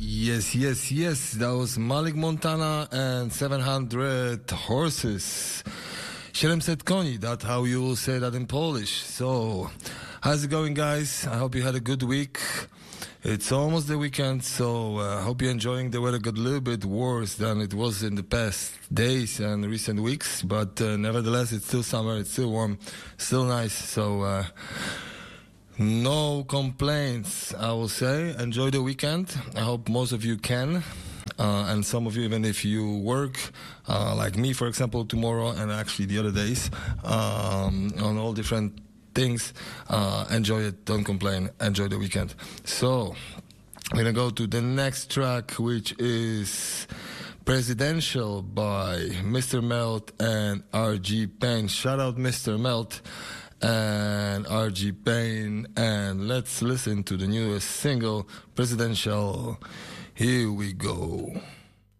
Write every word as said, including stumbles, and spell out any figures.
Yes, yes, yes. That was Malik Montana and seven hundred horses. siedemset koni, that's how you will say that in Polish. So, how's it going, guys? I hope you had a good week. It's almost the weekend, so I uh, hope you're enjoying the weather. Got a little bit worse than it was in the past days and recent weeks, but uh, nevertheless, it's still summer, it's still warm, still nice. So, uh, no complaints, I will say. Enjoy the weekend. I hope most of you can. Uh, and some of you, even if you work, uh, like me, for example, tomorrow and actually the other days, um, on all different things, uh, enjoy it, don't complain, enjoy the weekend. So, we're gonna go to the next track, which is Presidential by Mister Melt and R G Payne. Shout out Mister Melt and R G Payne, and let's listen to the newest single, Presidential. Here we go.